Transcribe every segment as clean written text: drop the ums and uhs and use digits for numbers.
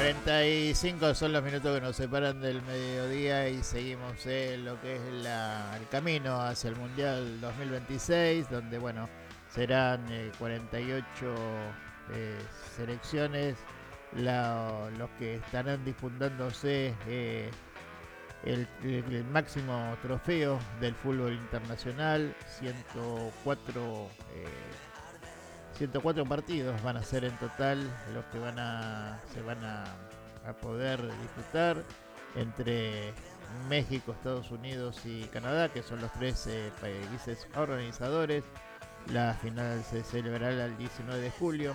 45 son los minutos que nos separan del mediodía y seguimos lo que es el camino hacia el Mundial 2026, donde bueno, serán 48 selecciones los que estarán disputándose el máximo trofeo del fútbol internacional. 104 partidos van a ser en total los que se van a poder disputar entre México, Estados Unidos y Canadá, que son los tres países organizadores. La final se celebrará el 19 de julio.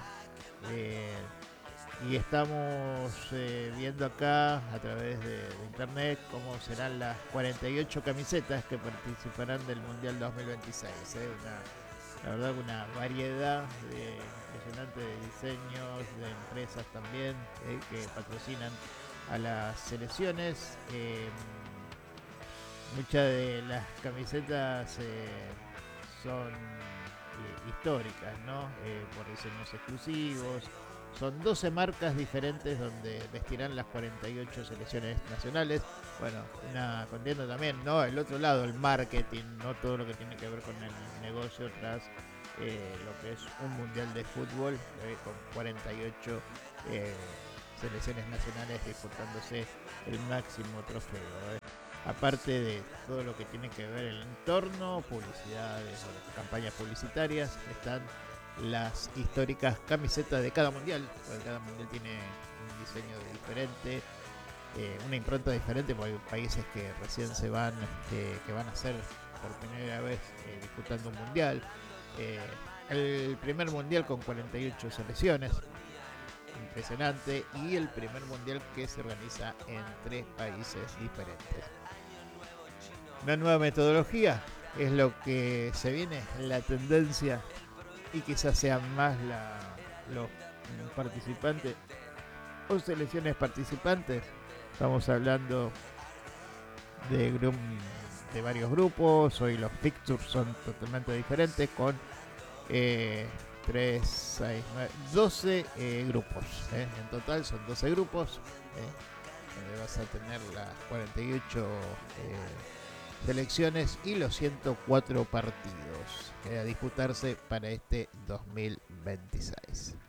Y estamos viendo acá a través de internet cómo serán las 48 camisetas que participarán del Mundial 2026. La verdad, una variedad impresionante de diseños, de empresas también que patrocinan a las selecciones. Muchas de las camisetas son históricas, ¿no? Por diseños exclusivos. Son 12 marcas diferentes donde vestirán las 48 selecciones nacionales. Bueno, una contienda también, ¿no? El otro lado, el marketing, no todo lo que tiene que ver con el negocio tras lo que es un mundial de fútbol con 48 selecciones nacionales disputándose el máximo trofeo. Aparte de todo lo que tiene que ver el entorno, publicidades, campañas publicitarias, están las históricas camisetas de cada mundial, porque cada mundial tiene un diseño diferente, una impronta diferente, porque hay países que recién se van, que van a ser por primera vez disputando un mundial. El primer mundial con 48 selecciones, impresionante, y el primer mundial que se organiza en 3 países diferentes. Una nueva metodología es lo que se viene, la tendencia, y quizás sean más los participantes o selecciones participantes. Estamos hablando de varios grupos. Hoy los fixtures son totalmente diferentes con 3, 6, 9, 12 grupos. En total son 12 grupos, donde vas a tener las 48 selecciones y los 104 partidos a disputarse para este 2026.